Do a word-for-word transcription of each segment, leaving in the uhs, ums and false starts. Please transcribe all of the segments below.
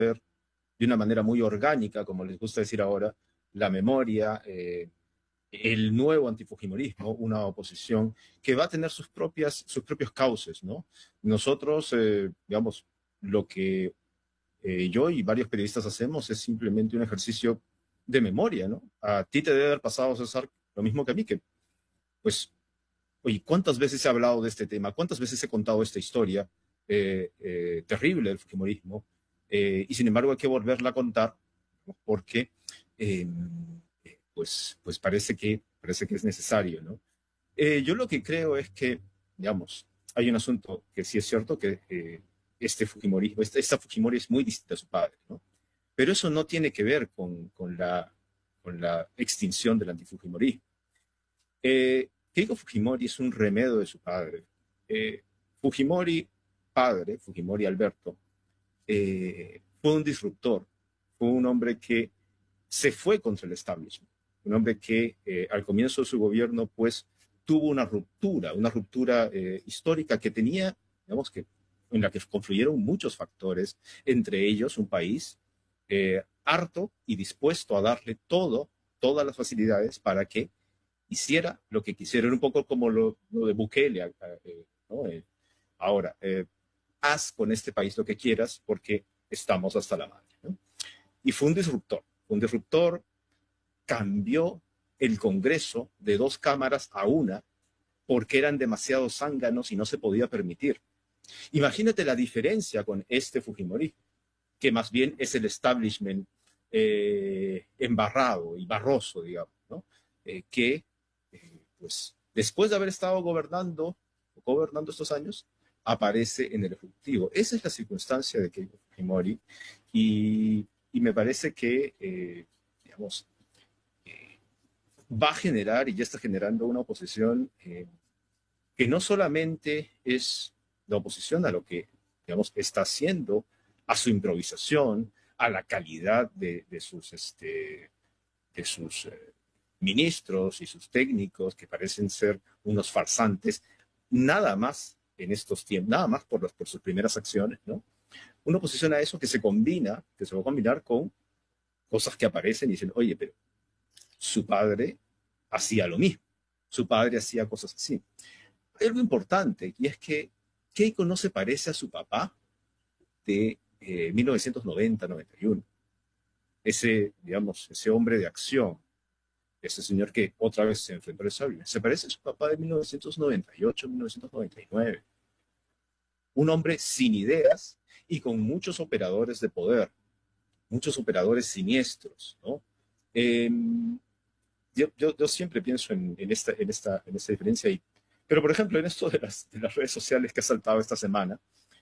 de una manera muy orgánica, como les gusta decir ahora, la memoria, eh, el nuevo antifujimorismo, una oposición que va a tener sus, propias, sus propios cauces, ¿no? Nosotros, eh, digamos, lo que eh, yo y varios periodistas hacemos es simplemente un ejercicio de memoria, ¿no? A ti te debe haber pasado, César, lo mismo que a mí, que, pues, oye, ¿cuántas veces he hablado de este tema? ¿Cuántas veces he contado esta historia eh, eh, terrible del fujimorismo? Eh, y sin embargo hay que volverla a contar, ¿no? Porque eh, pues, pues parece que, parece que es necesario, ¿no? Eh, yo lo que creo es que, digamos, hay un asunto que sí es cierto, que eh, este Fujimorismo, esta, esta Fujimori es muy distinta a su padre, ¿no? Pero eso no tiene que ver con, con, la, con la extinción del antifujimorismo. Eh, Keiko Fujimori es un remedio de su padre. Eh, Fujimori, padre, Fujimori Alberto, eh, fue un disruptor, fue un hombre que se fue contra el establishment, un hombre que eh, al comienzo de su gobierno pues tuvo una ruptura, una ruptura eh, histórica que tenía, digamos que en la que confluyeron muchos factores, entre ellos un país eh, harto y dispuesto a darle todo, todas las facilidades para que hiciera lo que quisiera. Era un poco como lo, lo de Bukele, eh, ¿no? Eh, ahora, eh, haz con este país lo que quieras porque estamos hasta la madre, ¿no? Y fue un disruptor, un disruptor, cambió el Congreso de dos cámaras a una porque eran demasiado zánganos y no se podía permitir. Imagínate la diferencia con este Fujimori, que más bien es el establishment eh, embarrado y barroso, digamos, ¿no? Eh, que, eh, pues, después de haber estado gobernando, gobernando estos años, aparece en el Ejecutivo. Esa es la circunstancia de Keiko Fujimori y, y me parece que, eh, digamos, eh, va a generar y ya está generando una oposición eh, que no solamente es la oposición a lo que, digamos, está haciendo, a su improvisación, a la calidad de, de sus, este, de sus eh, ministros y sus técnicos, que parecen ser unos farsantes, nada más en estos tiempos, nada más por, los, por sus primeras acciones, ¿no? Una oposición a eso que se combina, que se va a combinar con cosas que aparecen y dicen, oye, pero su padre hacía lo mismo, su padre hacía cosas así. Hay algo importante, y es que Keiko no se parece a su papá de eh, mil novecientos noventa noventa y uno. Ese, digamos, ese hombre de acción, ese señor que otra vez se enfrentó al sable, se parece a su papá de mil novecientos noventa y ocho mil novecientos noventa y nueve. Un hombre sin ideas y con muchos operadores de poder, muchos operadores siniestros, ¿no? Eh, yo, yo, yo, siempre pienso en, en, esta, en, esta, en esta diferencia. Y, pero, por ejemplo, en esto de las, de las redes sociales que ha saltado esta semana,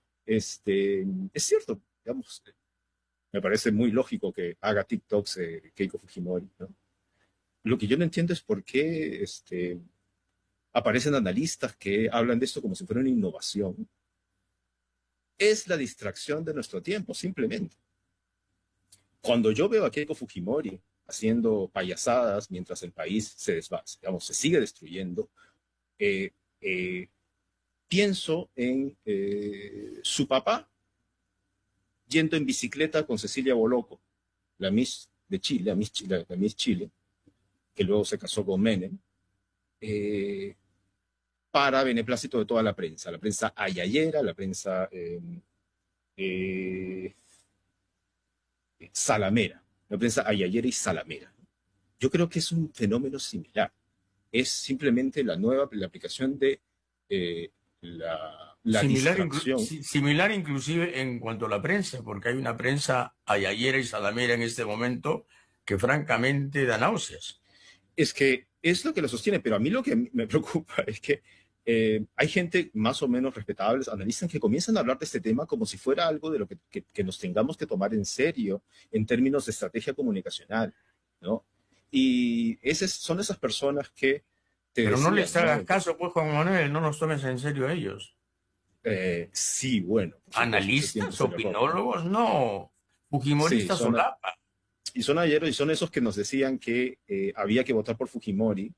este, es cierto, digamos, me parece muy lógico que haga TikToks eh, Keiko Fujimori, ¿no? Lo que yo no entiendo es por qué este, aparecen analistas que hablan de esto como si fuera una innovación. Es la distracción de nuestro tiempo, simplemente. Cuando yo veo a Keiko Fujimori haciendo payasadas mientras el país se desva, digamos, se sigue destruyendo, eh, eh, pienso en eh, su papá yendo en bicicleta con Cecilia Boloco, la Miss de Chile, la Miss Chile, la Miss Chile, que luego se casó con Menem, eh, para beneplácito de toda la prensa, la prensa ayayera, la prensa eh, eh, salamera, la prensa ayayera y salamera. Yo creo que es un fenómeno similar. Es simplemente la nueva la aplicación de eh, la, la Similar, inclu distracción. similar inclusive en cuanto a la prensa, porque hay una prensa ayayera y salamera en este momento que francamente da náuseas. Es que es lo que lo sostiene, pero a mí lo que me preocupa es que eh, hay gente más o menos respetable, analistas que comienzan a hablar de este tema como si fuera algo de lo que, que, que nos tengamos que tomar en serio en términos de estrategia comunicacional, ¿no? Y esas son esas personas que te Pero no decían, les ¿no? hagas caso, pues, Juan Manuel, no nos tomes en serio a ellos. Eh, sí, bueno, por supuesto, siempre Analistas, es el error, ¿no? opinólogos, no. Sí, Fujimoristas son, solapa. y son ayeros y son esos que nos decían que eh, había que votar por Fujimori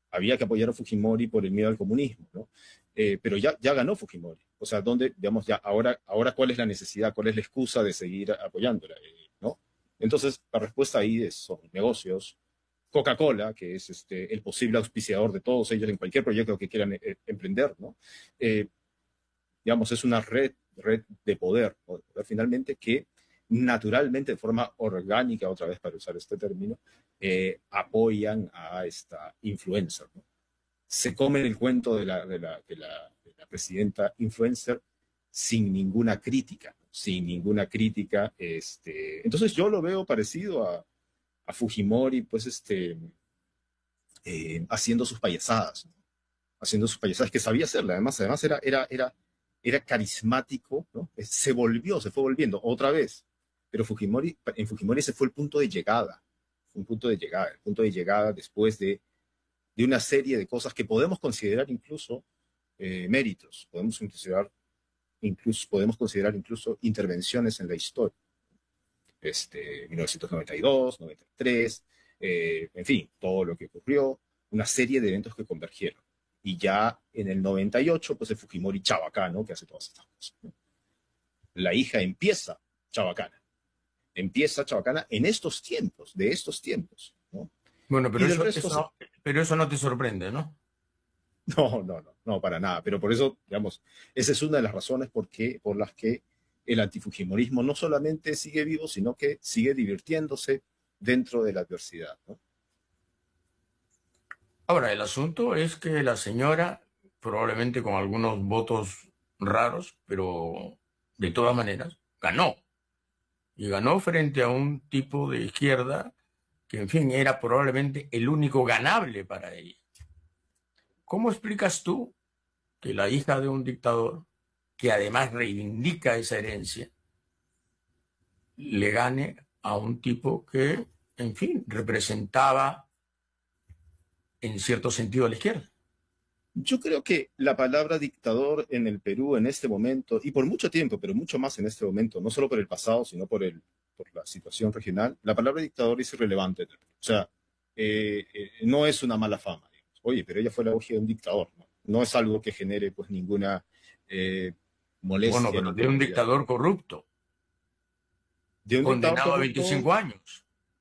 había que apoyar a Fujimori por el miedo al comunismo, ¿no? Eh, pero ya, ya ganó Fujimori. O sea, ¿dónde, digamos, ya ahora, ahora cuál es la necesidad, cuál es la excusa de seguir apoyándola, eh, ¿no? Entonces, la respuesta ahí es, son negocios. Coca-Cola, que es este, el posible auspiciador de todos ellos en cualquier proyecto que quieran eh, emprender, ¿no? Eh, digamos, es una red, red de poder, ¿no? De poder finalmente que naturalmente, de forma orgánica, otra vez para usar este término, eh, apoyan a esta influencer, ¿no? Se comen el cuento de la, de la, de la, de la presidenta influencer sin ninguna crítica, ¿no? Sin ninguna crítica. Este, entonces yo lo veo parecido a, a Fujimori, pues, este, eh, haciendo sus payasadas, ¿no? Haciendo sus payasadas, que sabía hacerla, además, además era, era, era, era carismático, ¿no? Se volvió, se fue volviendo otra vez, pero Fujimori, en Fujimori ese fue el punto de llegada, fue un punto de llegada, el punto de llegada después de, de una serie de cosas que podemos considerar incluso eh, méritos, podemos considerar incluso, podemos considerar incluso intervenciones en la historia. Este, mil novecientos noventa y dos, noventa y tres, eh, en fin, todo lo que ocurrió, una serie de eventos que convergieron. Y ya en el noventa y ocho, pues el Fujimori chabacano que hace todas estas cosas, ¿no? La hija empieza chabacana, empieza chabacana en estos tiempos, de estos tiempos, ¿no? Bueno, Y pero del eso, resto, eso, pero eso no te sorprende, ¿no? no, no, no, no, para nada. Pero por eso, digamos, esa es una de las razones por, qué, por las que el antifujimorismo no solamente sigue vivo, sino que sigue divirtiéndose dentro de la adversidad, ¿no? Ahora, el asunto es que la señora, probablemente con algunos votos raros, pero de todas maneras, ganó. Y ganó frente a un tipo de izquierda que, en fin, era probablemente el único ganable para ella. ¿Cómo explicas tú que la hija de un dictador, que además reivindica esa herencia, le gane a un tipo que, en fin, representaba en cierto sentido a la izquierda? Yo creo que la palabra dictador en el Perú en este momento, y por mucho tiempo, pero mucho más en este momento, no solo por el pasado, sino por, el, por la situación regional, la palabra dictador es irrelevante en el Perú. O sea, eh, eh, no es una mala fama, digamos. Oye, pero ella fue la hija de un dictador, ¿no? No es algo que genere pues ninguna eh, Bueno, molestia pero ni de un incomodidad. dictador corrupto, De un dictador condenado a corrupto, veinticinco años,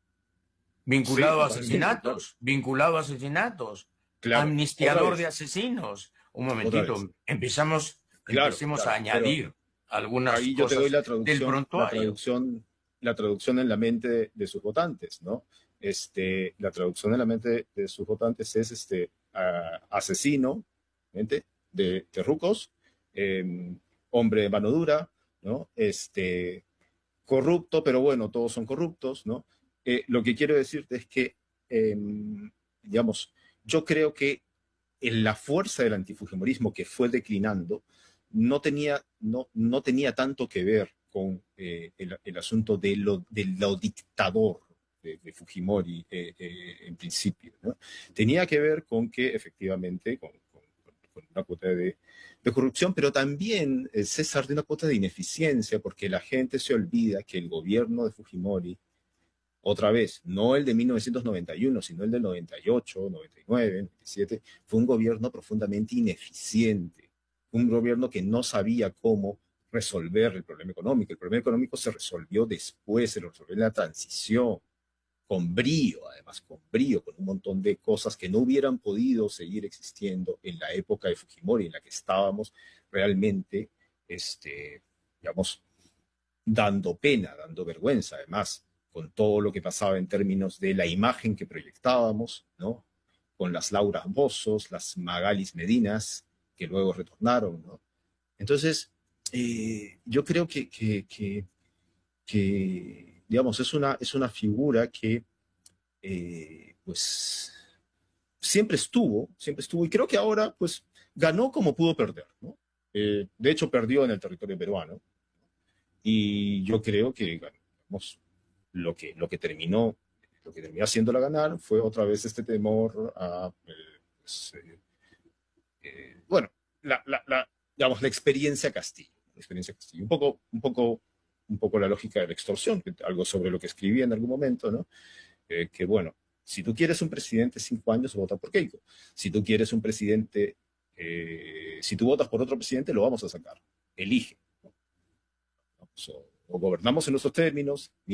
sí, vinculado a totalmente, claro. asesinatos, vinculado a asesinatos, Claro, otra amnistiador de vez, asesinos. Un otra vez. momentito, empezamos, Claro, empecemos a claro, pero añadir algunas ahí yo te doy cosas la del traducción, la prontuario. traducción, la traducción en la mente de, de sus votantes, ¿no? Este, la traducción en la mente de sus votantes es este uh, asesino, mente, de terrucos, eh, hombre de mano dura, ¿no? Este, corrupto, pero bueno, todos son corruptos, ¿no? Eh, lo que quiero decirte es que, eh, digamos, yo creo que en la fuerza del antifujimorismo que fue declinando no tenía, no, no tenía tanto que ver con eh, el, el, asunto de lo, de lo dictador de, de Fujimori eh, eh, en principio, ¿no? Tenía que ver con que efectivamente, con, con, con una cuota de, de, corrupción, pero también, eh, César, de una cuota de ineficiencia, porque la gente se olvida que el gobierno de Fujimori, otra vez, no el de mil novecientos noventa y uno, sino el del noventa y ocho, noventa y nueve, noventa y siete, fue un gobierno profundamente ineficiente, un gobierno que no sabía cómo resolver el problema económico. El problema económico se resolvió después, se resolvió en la transición, con brío, además, con brío, con un montón de cosas que no hubieran podido seguir existiendo en la época de Fujimori, en la que estábamos realmente, este, digamos, dando pena, dando vergüenza, además, con todo lo que pasaba en términos de la imagen que proyectábamos, ¿no? Con las Lauras Bozos, las Magalis Medinas, que luego retornaron, ¿no? Entonces, eh, yo creo que, que, que, que, digamos, es una, es una figura que, eh, pues, siempre estuvo, siempre estuvo, y creo que ahora, pues, ganó como pudo perder, ¿no? Eh, de hecho, perdió en el territorio peruano, y yo creo que, digamos, lo que, lo que terminó, lo que terminó haciéndola ganar fue otra vez este temor a, eh, pues, eh, eh, bueno, la, la, la, digamos, la experiencia Castillo, la experiencia Castillo, un poco, un poco, un poco la lógica de la extorsión, algo sobre lo que escribí en algún momento, ¿no? Eh, que bueno, Si tú quieres un presidente cinco años, vota por Keiko. Si tú quieres un presidente, eh, si tú votas por otro presidente, lo vamos a sacar. Elige. ¿No? O, o gobernamos en nuestros términos,